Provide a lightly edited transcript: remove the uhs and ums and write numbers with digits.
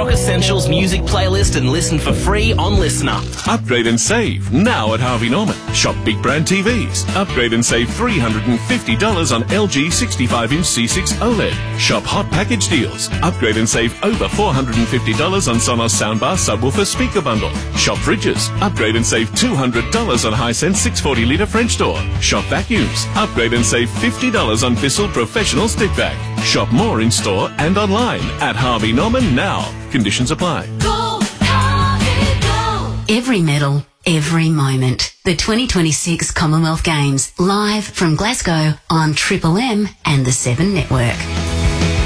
Rock Essentials music playlist and listen for free on Listener. Upgrade and save now at Harvey Norman. Shop big brand TVs. Upgrade and save $350 on LG 65-inch C6 OLED. Shop hot package deals. Upgrade and save over $450 on Sonos soundbar subwoofer speaker bundle. Shop fridges. Upgrade and save $200 on Hisense 640-litre French door. Shop vacuums. Upgrade and save $50 on Bissell Professional stick vac. Shop more in store and online at Harvey Norman now. Conditions apply. Go, Harvey, go. Every medal, every moment. The 2026 Commonwealth Games, live from Glasgow on Triple M and the 7 Network.